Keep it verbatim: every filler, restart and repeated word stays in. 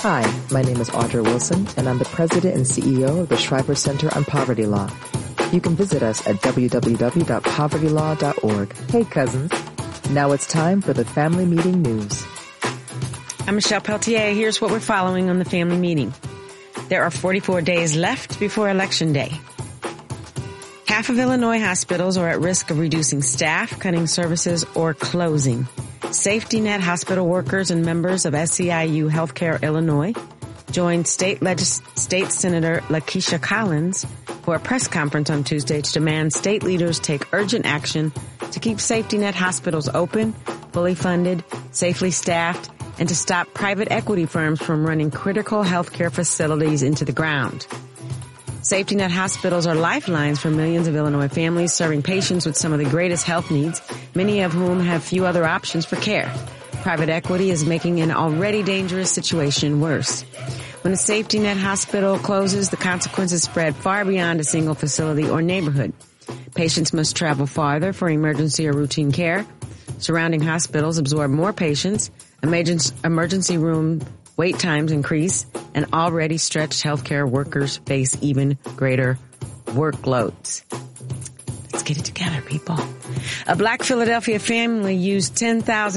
Hi, my name is Audra Wilson, and I'm the President and C E O of the Shriver Center on Poverty Law. You can visit us at w w w dot poverty law dot org. Hey, cousins. Now it's time for the Family Meeting News. I'm Michelle Peltier. Here's what we're following on the Family Meeting. There are forty-four days left before Election Day. Half of Illinois hospitals are at risk of reducing staff, cutting services, or closing. Safety Net hospital workers and members of S C I U Healthcare Illinois joined State Legis- State Senator Lakeisha Collins for a press conference on Tuesday to demand state leaders take urgent action to keep Safety Net hospitals open, fully funded, safely staffed, and to stop private equity firms from running critical healthcare facilities into the ground. Safety Net hospitals are lifelines for millions of Illinois families serving patients with some of the greatest health needs, many of whom have few other options for care. Private equity is making an already dangerous situation worse. When a Safety Net hospital closes, the consequences spread far beyond a single facility or neighborhood. Patients must travel farther for emergency or routine care. Surrounding hospitals absorb more patients. Emergency room wait times increase, and already stretched healthcare workers face even greater workloads. Let's get it together, people. A Black Philadelphia family used ten thousand